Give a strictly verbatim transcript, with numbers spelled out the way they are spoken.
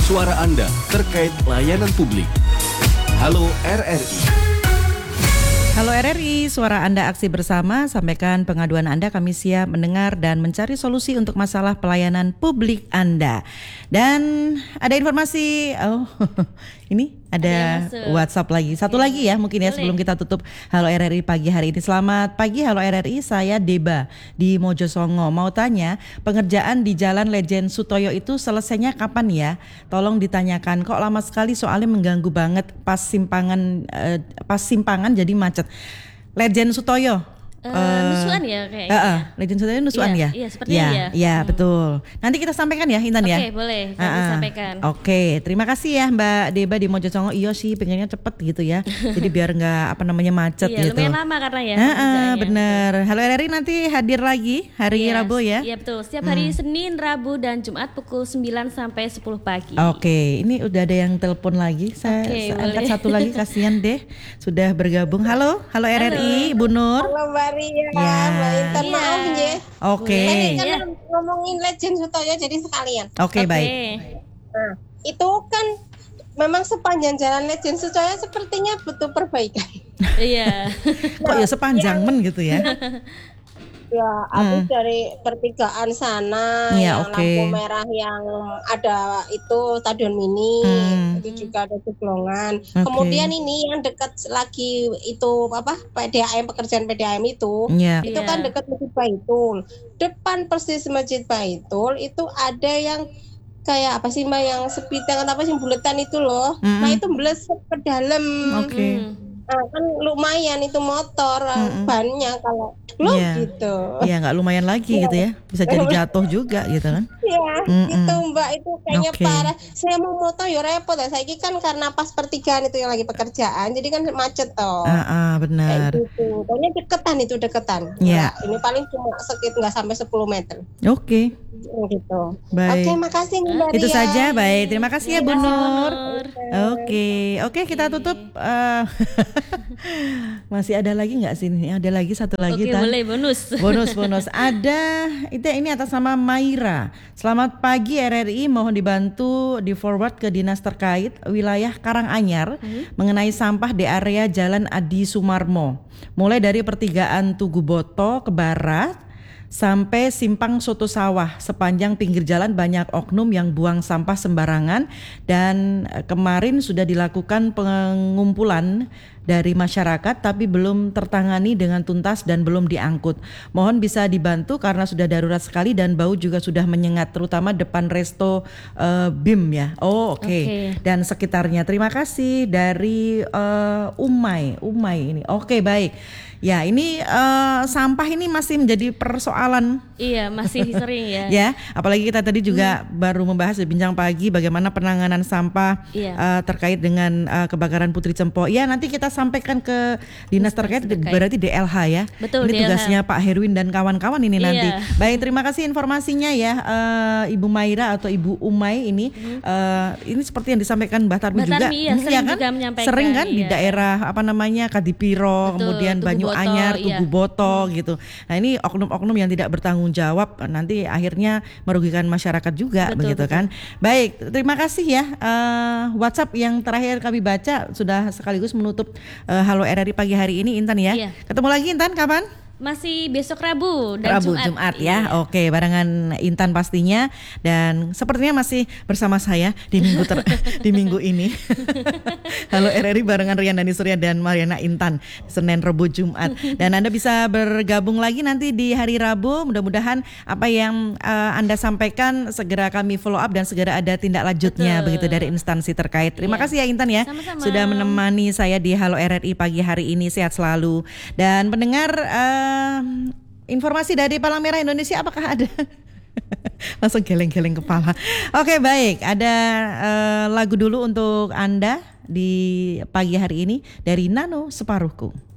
suara Anda terkait layanan publik. Halo R R I. Halo R R I, suara Anda aksi bersama, sampaikan pengaduan Anda, kami siap mendengar dan mencari solusi untuk masalah pelayanan publik Anda. Dan ada informasi, oh ini ada, ada WhatsApp lagi, satu ya. lagi ya mungkin ya. Boleh. Sebelum kita tutup Halo R R I pagi hari ini. Selamat pagi Halo R R I, saya Deba di Mojosongo. Mau tanya, pengerjaan di Jalan Lejen Sutoyo itu selesainya kapan ya? Tolong ditanyakan, kok lama sekali soalnya mengganggu banget pas simpangan eh, pas simpangan jadi macet. Lejen Sutoyo. Uh, nusuan ya kayaknya. Uh, uh, Legend Sutoyo nusuan iya, ya? Iya, sepertinya ya. Iya, ya, hmm. betul. Nanti kita sampaikan ya Intan ya. Oke, boleh. Kami uh, uh. sampaikan. Oke, terima kasih ya Mbak Deba di Mojosongo. Iya sih, pengennya cepet gitu ya. Jadi biar nggak apa namanya macet iya, gitu. Iya, lumayan lama karena ya. Uh, uh, bener. Halo R R I nanti hadir lagi hari yes, Rabu ya. Iya betul. Setiap hari hmm. Senin, Rabu dan Jumat pukul sembilan sampai sepuluh pagi. Oke, ini udah ada yang telepon lagi. Saya, okay, saya angkat satu lagi, kasihan deh. Sudah bergabung. Halo, halo R R I, halo. Bu Nur. Halo Mbak Ria. Ya. Mbak Intan, iya. maaf ya. Oke. Tadi kan ya. ngomongin Legend Sutoyo jadi sekalian. Oke, okay, okay. baik. Nah, itu kan memang sepanjang jalan Legend Sutoyo sepertinya butuh perbaikan. Iya. Kok ya sepanjang men gitu ya? Ya, habis hmm. dari pertigaan sana ya, yang okay. lampu merah yang ada itu Stadion Mini, hmm. itu juga ada ceklongan. Okay. Kemudian ini yang dekat lagi itu apa P D A M, pekerjaan P D A M itu, yeah. itu yeah. kan dekat Masjid Baitul. Depan persis Masjid Baitul itu ada yang kayak apa sih Mbak, yang sepitang apa sih buletan itu loh. Mm-hmm. Nah itu melesat ke dalam. Oke. Okay. Nah, kan lumayan itu motor mm-hmm. bannya kalau lu yeah. gitu. Iya, nggak lumayan lagi yeah. gitu ya. Bisa jadi jatuh juga gitu kan. Iya, mm-hmm. itu Mbak, itu kayaknya okay. parah. Saya mau moto ya repot ya. Saya kan karena pas pertigaan itu yang lagi pekerjaan, jadi kan macet toh. Ah, ah benar. Kayak gitu. Pokoknya deketan itu deketan. Iya. Nah, ini paling cuma sekitar nggak sampai sepuluh meter. Oke. Okay. Gitu. Baik. Oke, makasih Mbak. Itu saja, baik. Terima kasih ya Bu Nur. Oke, oke kita tutup. Uh, masih ada lagi nggak sih? Ada lagi satu lagi. Oke, Tan. boleh bonus. Bonus, bonus. Ada. Itu ini atas nama Maira. Selamat pagi R R I. Mohon dibantu di forward ke dinas terkait wilayah Karanganyar hmm. mengenai sampah di area Jalan Adi Sumarmo. Mulai dari pertigaan Tugu Boto ke barat sampai simpang Soto Sawah. Sepanjang pinggir jalan banyak oknum yang buang sampah sembarangan, dan kemarin sudah dilakukan pengumpulan dari masyarakat tapi belum tertangani dengan tuntas dan belum diangkut. Mohon bisa dibantu karena sudah darurat sekali dan bau juga sudah menyengat, terutama depan resto uh, B I M ya. Oh oke. Okay. Okay. Dan sekitarnya. Terima kasih dari uh, Umay. Umay ini. Oke okay, baik. Ya ini uh, sampah ini masih menjadi persoalan. Iya masih sering ya. Ya apalagi kita tadi juga hmm. baru membahas di Bincang Pagi bagaimana penanganan sampah iya. uh, terkait dengan uh, kebakaran Putri Cempo. Ya nanti kita sampaikan ke dinas terkait, terkait. Berarti D L H ya. Betul, ini D L H. Tugasnya Pak Herwin dan kawan-kawan ini iya. nanti. Baik, terima kasih informasinya ya uh, Ibu Maira atau Ibu Umay ini. Hmm. Uh, ini seperti yang disampaikan Mbak Tarmi juga. Tarmi, ya, hmm, sering ya kan? juga menyampaikan. Sering kan iya. di daerah apa namanya Kadipiro, betul, kemudian Tugu Banyu Boto, Anyar, Tugu iya. Boto hmm. gitu. Nah ini oknum-oknum yang tidak bertanggung jawab nanti akhirnya merugikan masyarakat juga, betul, begitu betul. Kan. Baik, terima kasih ya. Uh, WhatsApp yang terakhir kami baca sudah sekaligus menutup uh, Halo R R I pagi hari ini, Intan ya. Iya. Ketemu lagi Intan kapan? Masih besok Rabu dan Rabu, Jumat, Jumat iya. ya. Oke, barengan Intan pastinya, dan sepertinya masih bersama saya di minggu ter- di minggu ini. Halo R R I barengan Rian Dani Surya dan Mariana Intan, Senin, Rabu, Jumat. Dan Anda bisa bergabung lagi nanti di hari Rabu. Mudah-mudahan apa yang uh, Anda sampaikan segera kami follow up dan segera ada tindak lanjutnya. Betul. Begitu dari instansi terkait. Terima iya. kasih ya Intan ya. Sama-sama. Sudah menemani saya di Halo R R I pagi hari ini. Sehat selalu. Dan pendengar uh, Uh, informasi dari Palang Merah Indonesia apakah ada? Langsung geleng-geleng kepala. Oke baik, ada uh, lagu dulu untuk Anda di pagi hari ini dari Nano Separuhku.